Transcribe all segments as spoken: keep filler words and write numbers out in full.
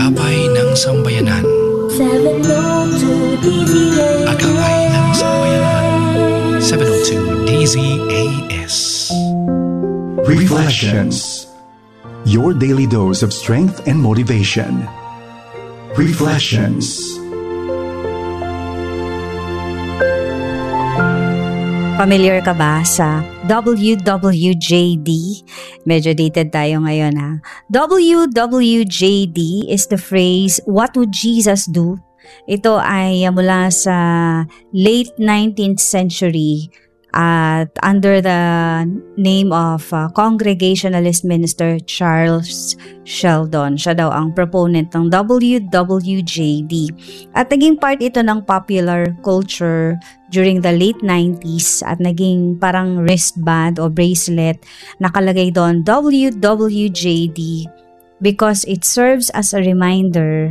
Agapay ng Sambayanan. seven oh two D Z A S. Agapay ng Sambayanan. seven oh two D Z A S. Reflections. Your daily dose of strength and motivation. Reflections. Familiar ka ba sa W W J D? Medyo dated tayo ngayon ha. W W J D is the phrase, what would Jesus do? Ito ay mula sa late nineteenth century at under the name of uh, Congregationalist minister Charles Sheldon. Siya daw ang proponent ng W W J D. At naging part ito ng popular culture during the late nineties at naging parang wristband o bracelet. Nakalagay doon W W J D because it serves as a reminder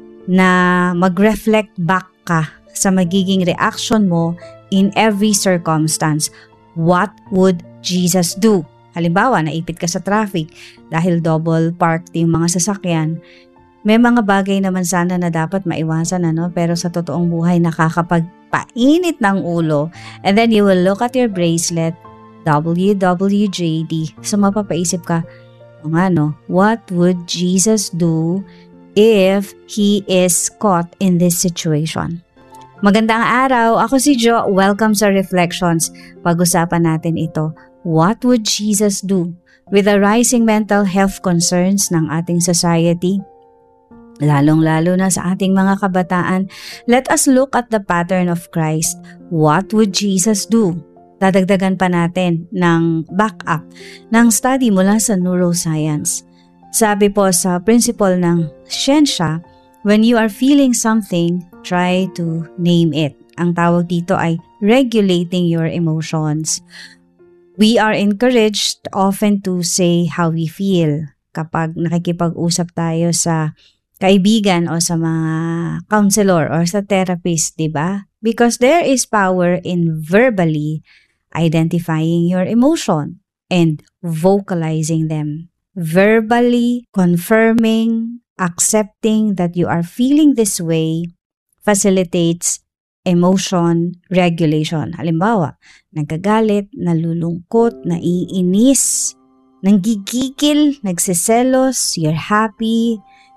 na mag-reflect back ka sa magiging reaction mo in every circumstance. What would Jesus do? Halimbawa, naipit ka sa traffic dahil double parked yung mga sasakyan. May mga bagay naman sana na dapat maiwasan, ano? Pero sa totoong buhay, nakakapagpainit ng ulo. And then you will look at your bracelet, W W J D. So mapapaisip ka, o nga no, what would Jesus do if He is caught in this situation? Magandang araw, ako si Jo. Welcome sa Reflections. Pag-usapan natin ito. What would Jesus do with the rising mental health concerns ng ating society? Lalong-lalo na sa ating mga kabataan, let us look at the pattern of Christ. What would Jesus do? Dadagdagan pa natin ng backup ng study mula sa neuroscience. Sabi po sa principle ng siyensya, when you are feeling something, try to name it. Ang tawag dito ay regulating your emotions. We are encouraged often to say how we feel kapag nakikipag-usap tayo sa kaibigan o sa mga counselor or sa therapist, di ba? Because there is power in verbally identifying your emotion and vocalizing them. Verbally confirming, accepting that you are feeling this way facilitates emotion regulation. Halimbawa, nagkagalit, nalulungkot, naiinis, nanggigigil, nagsiselos, you're happy,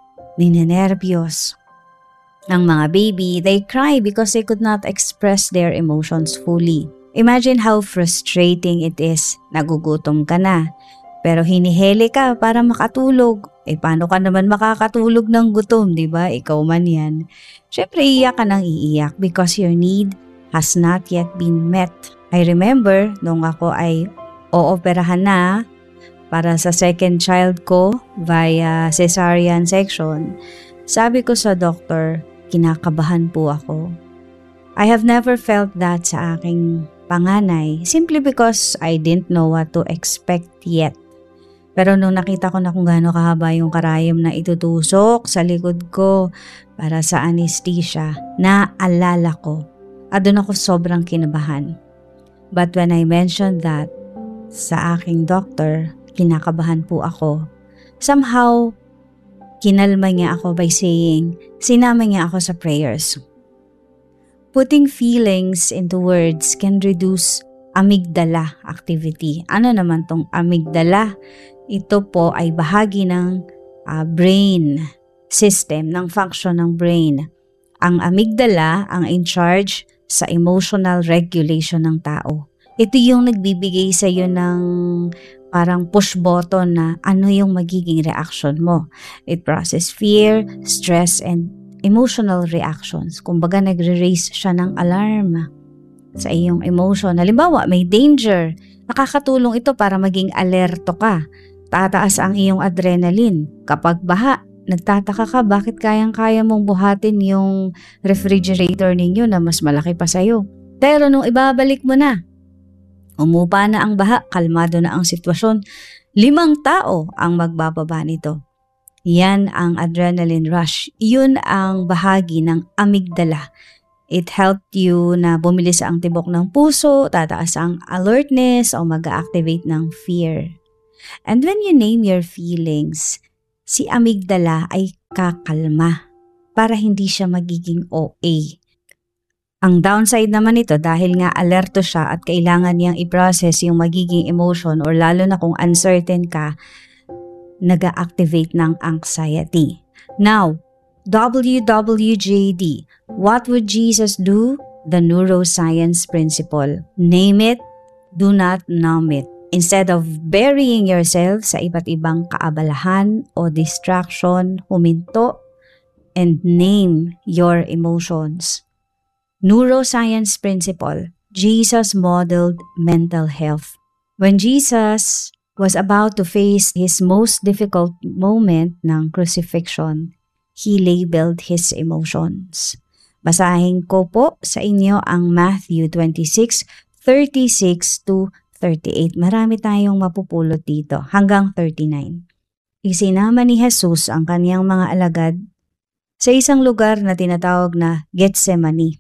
ninenervyos. Ang mga baby, they cry because they could not express their emotions fully. Imagine how frustrating it is. Nagugutom ka na, pero hinihili ka para makatulog. Eh, paano ka naman makakatulog ng gutom, di ba? Ikaw man yan. Siyempre, iiyak ka nang iiyak because your need has not yet been met. I remember, nung ako ay ooperahan na para sa second child ko via cesarean section, sabi ko sa doktor, kinakabahan po ako. I have never felt that sa aking panganay simply because I didn't know what to expect yet. Pero nung nakita ko na kung gaano kahaba yung karayom na itutusok sa likod ko para sa anesthesia, naalala ko at doon ako sobrang kinabahan. But when I mentioned that sa aking doctor, kinakabahan po ako. Somehow, kinalma niya ako by saying, sinama niya ako sa prayers. Putting feelings into words can reduce amygdala activity. Ano naman tong amygdala? Ito po ay bahagi ng uh, brain system, ng function ng brain. Ang amygdala ang in charge sa emotional regulation ng tao. Ito yung nagbibigay sa iyo ng parang push button na ano yung magiging reaction mo. It processes fear, stress, and emotional reactions. Kumbaga nagre-raise siya ng alarm sa iyong emotion. Halimbawa, may danger. Nakakatulong ito para maging alerto ka. Tataas ang iyong adrenaline. Kapag baha, nagtataka ka bakit kayang-kaya mong buhatin yung refrigerator ninyo na mas malaki pa sa'yo. Pero nung ibabalik mo na, umupa na ang baha, kalmado na ang sitwasyon, limang tao ang magbababa nito. Yan ang adrenaline rush. Yun ang bahagi ng amygdala. It helped you na bumilis ang tibok ng puso, tataas ang alertness o mag-activate ng fear. And when you name your feelings, si amygdala ay magkakalma para hindi siya magiging O A. Ang downside naman nito dahil nga alerto siya at kailangan niyang i-process yung magiging emotion or lalo na kung uncertain ka, nag-activate ng anxiety. Now, W W J D, what would Jesus do? The neuroscience principle. Name it, do not numb it. Instead of burying yourself sa iba't ibang kaabalahan o distraction, huminto and name your emotions. Neuroscience principle. Jesus modeled mental health. When Jesus was about to face his most difficult moment ng crucifixion, he labeled his emotions. Basahin ko po sa inyo ang Matthew twenty-six, thirty-six to thirty-eight. Marami tayong mapupulot dito hanggang thirty-nine. Isinama ni Jesus ang kaniyang mga alagad sa isang lugar na tinatawag na Getsemani.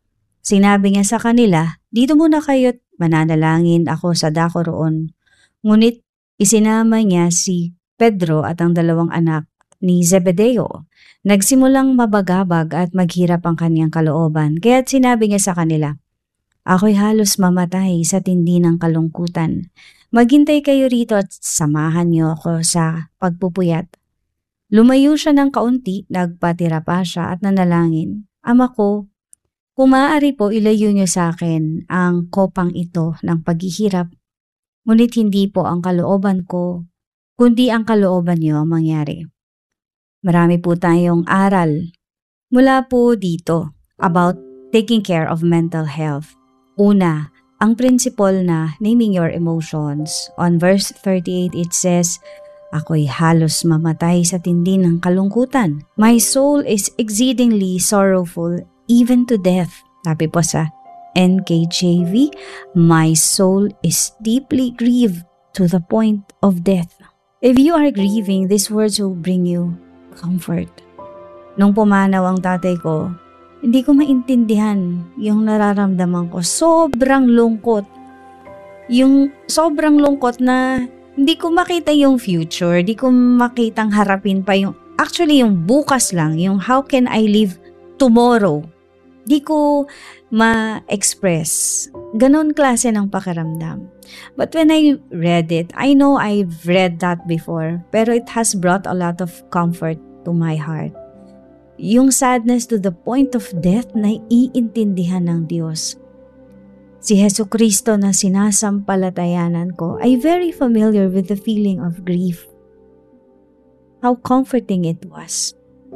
Sinabi niya sa kanila, dito muna kayo't mananalangin ako sa dako roon. Ngunit isinama niya si Pedro at ang dalawang anak ni Zebedeo. Nagsimulang mabagabag at maghirap ang kaniyang kalooban, kaya't sinabi niya sa kanila, ako'y halos mamatay sa tindi ng kalungkutan. Maghintay kayo rito at samahan niyo ako sa pagpupuyat. Lumayo siya ng kaunti, nagpatira pa siya at nanalangin. Ama ko, kung maaari po ilayo niyo sa akin ang kopang ito ng paghihirap, ngunit hindi po ang kalooban ko, kundi ang kalooban niyo ang mangyari. Marami po tayong aral mula po dito about taking care of mental health. Una, ang principle na naming your emotions. On verse thirty-eight, it says, ako'y halos mamatay sa tindi ng kalungkutan. My soul is exceedingly sorrowful, even to death. Sabi po sa N K J V, my soul is deeply grieved to the point of death. If you are grieving, these words will bring you comfort. Nung pumanaw ang tatay ko, hindi ko maintindihan yung nararamdaman ko. Sobrang lungkot. Yung sobrang lungkot na hindi ko makita yung future, hindi ko makitang harapin pa yung, actually yung bukas lang, yung how can I live tomorrow. Hindi ko ma-express. Ganon klase ng pakiramdam. But when I read it, I know I've read that before, pero it has brought a lot of comfort to my heart. Yung sadness to the point of death na iintindihan ng Diyos. Si Jesucristo na sinasampalatayanan ko ay very familiar with the feeling of grief. How comforting it was.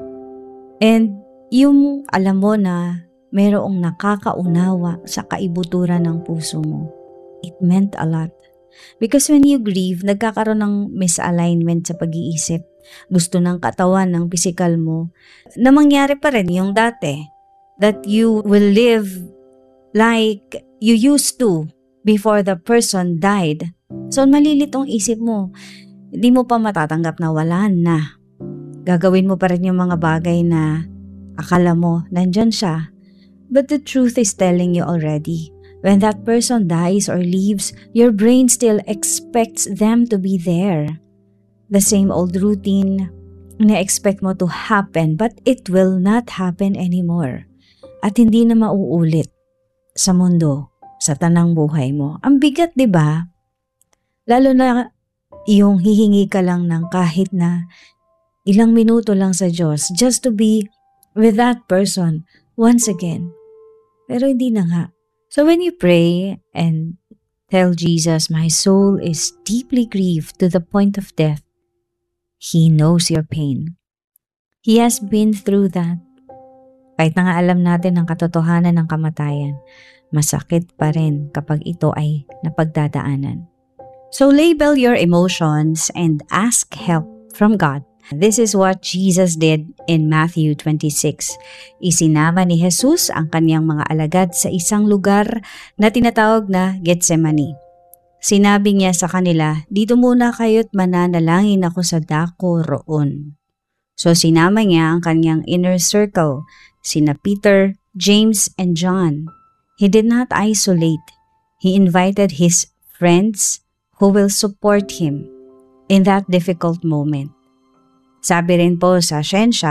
And yung alam mo na mayroong nakakaunawa sa kaibuturan ng puso mo, it meant a lot. Because when you grieve, nagkakaroon ng misalignment sa pag-iisip. Gusto ng katawan, ng pisikal mo, na mangyari pa rin yung dati. That you will live like you used to before the person died. So malilitong isip mo, hindi mo pa matatanggap na wala na. Gagawin mo pa rin yung mga bagay na akala mo nandyan siya. But the truth is telling you already, when that person dies or leaves, your brain still expects them to be there. The same old routine na expect mo to happen, but it will not happen anymore. At hindi na mauulit sa mundo, sa tanang buhay mo. Ang bigat, di ba? Lalo na yung hihingi ka lang ng kahit na ilang minuto lang sa Diyos just to be with that person once again. Pero hindi na nga. So when you pray and tell Jesus, my soul is deeply grieved to the point of death, He knows your pain. He has been through that. Kahit na nga alam natin ang katotohanan ng kamatayan, masakit pa rin kapag ito ay napagdadaanan. So label your emotions and ask help from God. This is what Jesus did in Matthew twenty-six. Isinama ni Jesus ang kaniyang mga alagad sa isang lugar na tinatawag na Getsemani. Sinabi niya sa kanila, dito muna kayo't mananalangin ako sa dako roon. So sinama niya ang kanyang inner circle, sina Peter, James, and John. He did not isolate. He invited his friends who will support him in that difficult moment. Sabi rin po sa siyensya,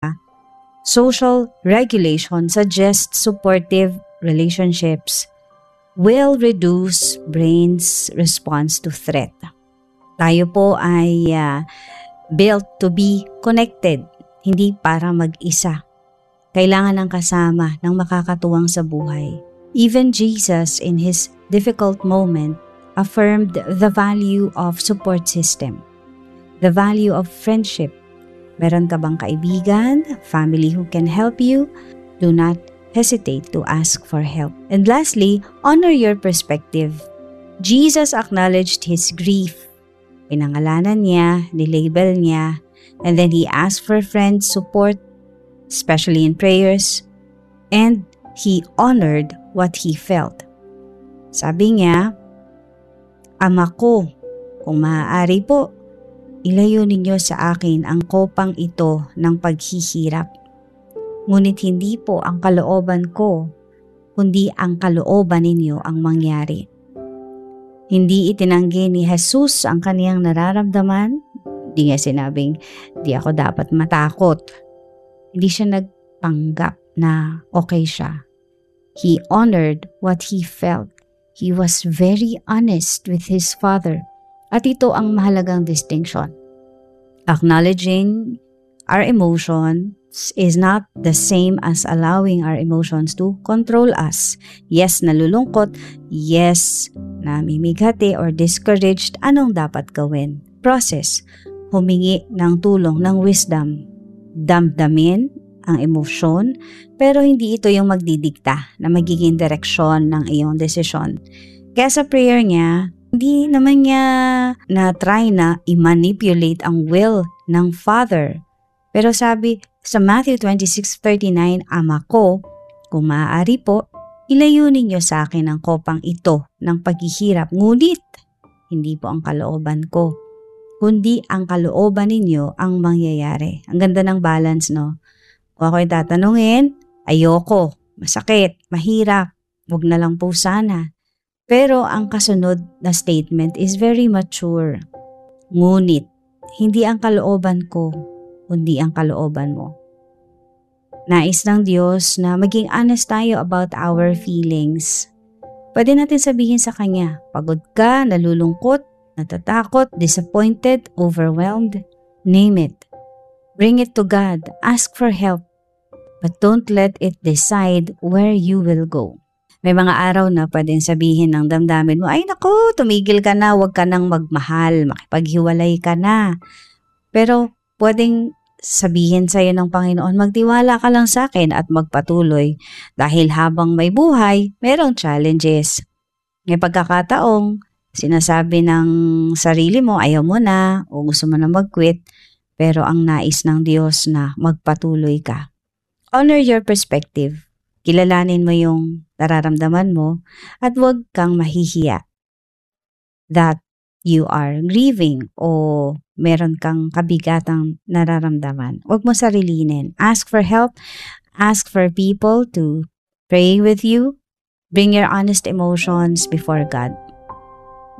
social regulation suggests supportive relationships will reduce brain's response to threat. Tayo po ay uh, built to be connected, hindi para mag-isa. Kailangan ng kasama ng makakatuwang sa buhay. Even Jesus, in his difficult moment, affirmed the value of support system, the value of friendship. Meron ka bang kaibigan, family who can help you? Do not hesitate to ask for help. And lastly, honor your perspective. Jesus acknowledged his grief. Pinangalanan niya, nilabel niya, and then he asked for friends' support, especially in prayers, and he honored what he felt. Sabi niya, Ama ko, kung maaari po, ilayo ninyo sa akin ang kopang ito ng paghihirap. Ngunit hindi po ang kalooban ko, kundi ang kalooban ninyo ang mangyari. Hindi itinanggi ni Jesus ang kaniyang nararamdaman. Hindi niya sinabing, di ako dapat matakot. Hindi siya nagpanggap na okay siya. He honored what he felt. He was very honest with his Father. At ito ang mahalagang distinction. Acknowledging our emotions is not the same as allowing our emotions to control us. Yes, nalulungkot. Yes, namimighati or discouraged. Anong dapat gawin? Process. Humingi ng tulong ng wisdom. Damdamin ang emosyon, pero hindi ito yung magdidikta na magiging direksyon ng iyong desisyon. Kaya sa prayer niya, hindi naman niya na-try na i-manipulate ang will ng Father. Pero sabi sa Matthew twenty-six thirty-nine, Ama ko, kung maaari po, ilayo ninyo sa akin ang kopang ito ng paghihirap. Ngunit, hindi po ang kalooban ko, kundi ang kalooban ninyo ang mangyayari. Ang ganda ng balance, no? Kung ako'y tatanungin, ayoko, masakit, mahirap, wag na lang po sana. Pero ang kasunod na statement is very mature. Ngunit, hindi ang kalooban ko, kundi ang kalooban mo. Nais ng Diyos na maging honest tayo about our feelings. Pwede natin sabihin sa Kanya, pagod ka, nalulungkot, natatakot, disappointed, overwhelmed, name it. Bring it to God, ask for help. But don't let it decide where you will go. May mga araw na pwedeng sabihin ng damdamin mo, ay naku, tumigil ka na, huwag ka nang magmahal, makipaghiwalay ka na. Pero pwedeng sabihin sa'yo ng Panginoon, magtiwala ka lang sa akin at magpatuloy. Dahil habang may buhay, merong challenges. May pagkakataong sinasabi ng sarili mo, ayaw mo na, o gusto mo na mag-quit, pero ang nais ng Diyos na magpatuloy ka. Honor your perspective. Kilalanin mo yung nararamdaman mo at huwag kang mahihiya that you are grieving o meron kang kabigatang nararamdaman. Huwag mo sarilinin. Ask for help. Ask for people to pray with you. Bring your honest emotions before God.